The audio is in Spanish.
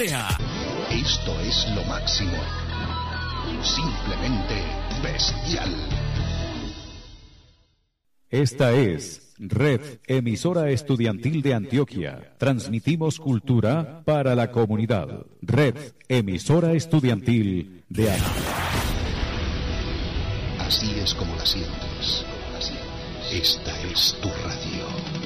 Brea. Esto es lo máximo. Simplemente bestial. Esta es Red Emisora Estudiantil de Antioquia. Transmitimos cultura para la comunidad. Red Emisora Estudiantil de Antioquia. Así es como la sientes. Esta es tu radio.